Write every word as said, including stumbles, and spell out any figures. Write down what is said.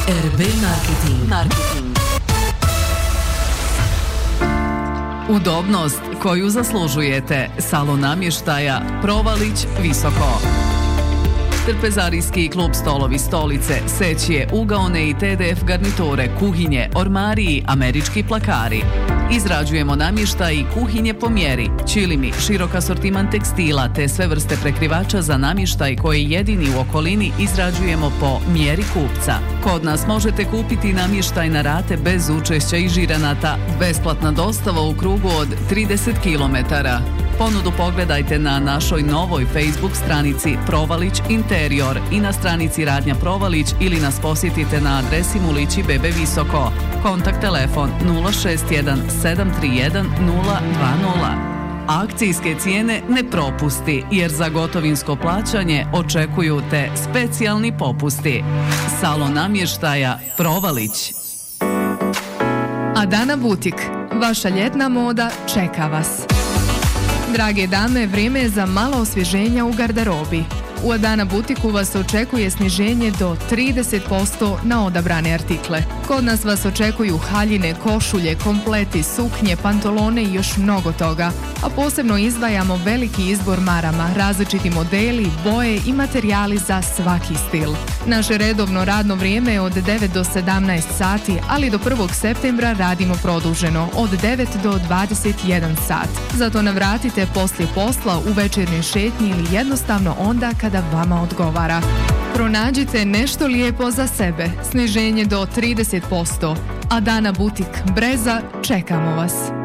er be Marketing. Marketing. Udobnost koju zaslužujete. Salon namještaja Provalić Visoko. Trpezarijski klub Stolovi stolice, sećije, ugaone i te de ef garniture, kuhinje, ormariji, američki plakari. Izrađujemo namještaj i kuhinje po mjeri, čilimi, širok asortiman tekstila te sve vrste prekrivača za namještaj koji jedini u okolini izrađujemo po mjeri kupca. Kod nas možete kupiti namještaj na rate bez učešća i žiranata, besplatna dostava u krugu od trideset kilometara. Ponudu pogledajte na našoj novoj Facebook stranici Provalić Interior i na stranici Radnja Provalić ili nas posjetite na adresi Mulići Bebe Visoko. Kontakt telefon nula šest jedan sedam tri jedan nula dva nula. Akcijske cijene ne propusti, jer za gotovinsko plaćanje očekuju te specijalni popusti. Salon namještaja Provalić. Adana Butik. Vaša ljetna moda čeka vas. Drage dame, vrijeme je za malo osvježenja u garderobi. U Adana Butiku vas očekuje sniženje do trideset posto na odabrane artikle. Kod nas vas očekuju haljine, košulje, kompleti, suknje, pantolone i još mnogo toga. A posebno izdvajamo veliki izbor marama, različiti modeli, boje i materijali za svaki stil. Naše redovno radno vrijeme je od devet do sedamnaest sati, ali do prvog septembra radimo produženo od devet do dvadeset jedan sat. Zato navratite poslije posla u večernjoj šetnji ili jednostavno onda kada vama odgovara. Pronađite nešto lijepo za sebe. Sniženje do trideset posto. Adana Butik Breza, čekamo vas.